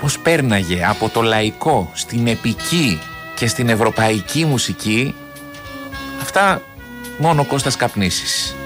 πώς πέρναγε από το λαϊκό στην επική και στην ευρωπαϊκή μουσική, αυτά μόνο ο Κώστας Καπνίσης.